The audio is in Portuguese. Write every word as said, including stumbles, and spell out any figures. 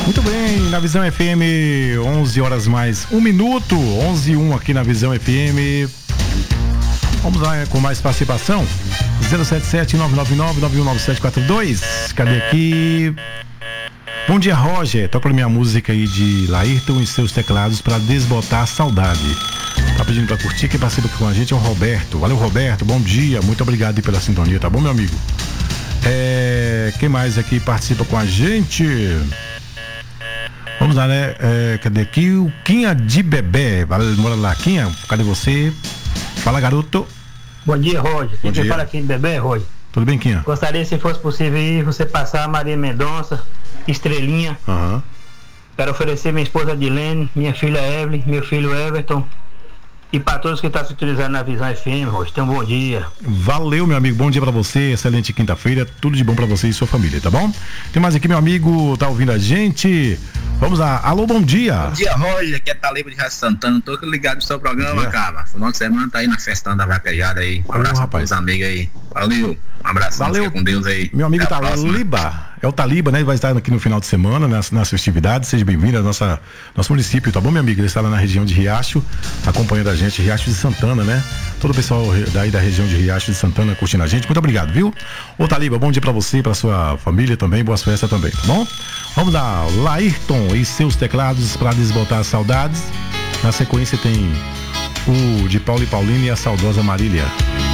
Muito bem, na Visão F M, onze horas mais um minuto, onze e um aqui na Visão F M. Vamos lá com mais participação. zero sete sete nove nove nove nove um nove sete quatro dois. Cadê aqui? Bom dia, Roger. Toca a minha música aí de Laírton e seus teclados para desbotar a saudade. Tá pedindo pra curtir, quem participa aqui com a gente é o Roberto. Valeu, Roberto, bom dia, muito obrigado aí pela sintonia, tá bom, meu amigo? É, quem mais aqui participa com a gente? Vamos lá, né? É, cadê aqui? O Quinha de Bebé. Valeu, mora lá, Quinha, cadê você? Fala, garoto. Bom dia, Roger. Quem você fala aqui de Bebé, Roger? Tudo bem, Quinha? Gostaria, se fosse possível, aí, você passar a Maria Mendonça, Estrelinha. Uhum. Quero oferecer minha esposa Dilene, minha filha Evelyn, meu filho Everton. E para todos que estão se utilizando na Visão F M, Roger, tenham um bom dia. Valeu, meu amigo, bom dia pra você, excelente quinta-feira, tudo de bom pra você e sua família, tá bom? Tem mais aqui, meu amigo, tá ouvindo a gente? Vamos lá, alô, bom dia. Bom dia, Roger, aqui é Taliba de Raça Santana, tô ligado no seu programa, cara. Final de semana tá aí na festão da vaquejada aí, um abraço para os amigos aí, valeu. Um abraço, valeu, com Deus aí. Meu amigo Taliba, é o Taliba, né? Ele vai estar aqui no final de semana, nas, nas festividades. Seja bem-vindo ao nossa, nosso município, tá bom, meu amigo? Ele está lá na região de Riacho, acompanhando a gente, Riacho de Santana, né? Todo o pessoal daí da região de Riacho de Santana curtindo a gente. Muito obrigado, viu? Ô, Taliba, bom dia pra você, pra sua família também, boas festas também, tá bom? Vamos lá, Laírton e seus teclados para desbotar as saudades. Na sequência tem o de Paulo e Paulina e a saudosa Marília.